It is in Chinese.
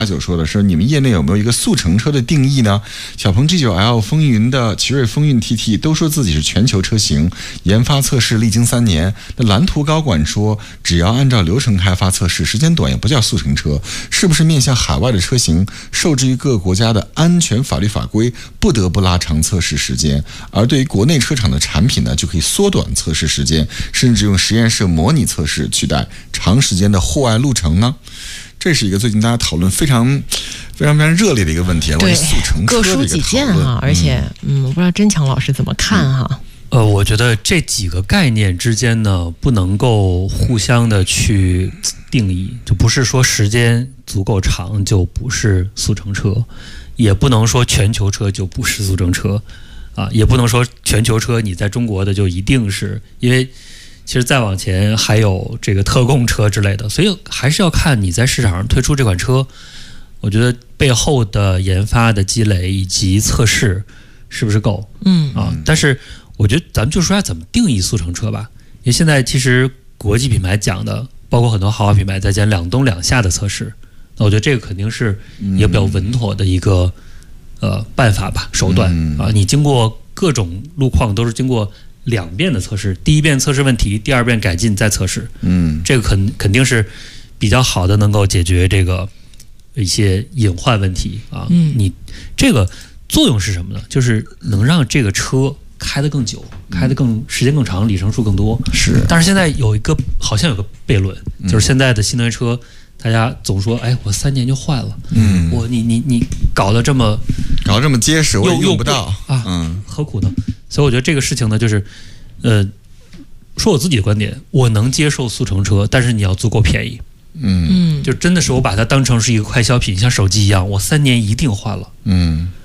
89说的是，你们业内有没有一个速成车的定义呢？小鹏 G9L、风云的奇瑞风韵 TT 都说自己是全球车型，研发测试历经3年。那蓝图高管说，只要按照流程开发测试，时间短也不叫速成车。是不是面向海外的车型，受制于各个国家的安全法律法规，不得不拉长测试时间？而对于国内车厂的产品呢，就可以缩短测试时间，甚至用实验室模拟测试取代长时间的户外路程呢？这是一个最近大家讨论非常热烈的一个问题，关于速成车的一个讨论。各抒己见哈，而且我不知道真强老师怎么看哈。 我觉得这几个概念之间呢，不能够互相的去定义，就不是说时间足够长就不是速成车，也不能说全球车就不是速成车啊，也不能说全球车你在中国的就一定是，因为其实再往前还有这个特供车之类的，所以还是要看你在市场上推出这款车，我觉得背后的研发的积累以及测试是不是够，但是我觉得咱们就说要怎么定义速成车吧，因为现在其实国际品牌讲的，包括很多豪华品牌在讲2冬2夏的测试，那我觉得这个肯定是一个比较稳妥的一个办法吧，手段啊，你经过各种路况都是经过2遍的测试，第一遍测试问题，第2遍改进再测试，这个肯定是比较好的，能够解决这个一些隐患问题啊。你这个作用是什么呢？就是能让这个车开得更久，开得时间更长，里程数更多。 是， 但是现在好像有个悖论，就是现在的新能源车，大家总说，哎，我3年就坏了，你搞得这么结实，我也用不到啊，何苦呢？所以我觉得这个事情呢，就是说我自己的观点，我能接受速成车，但是你要足够便宜。就真的是我把它当成是一个快消品，像手机一样，我3年一定换了。